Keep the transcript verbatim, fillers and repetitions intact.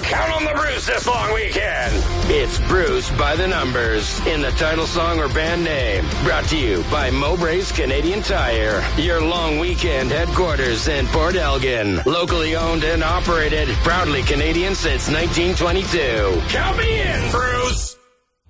Count on the Bruce this long weekend. It's Bruce by the numbers in the title song or band name. Brought to you by Mowbray's Canadian Tire. Your long weekend headquarters in Port Elgin. Locally owned and operated. Proudly Canadian since nineteen twenty-two. Count me in, Bruce.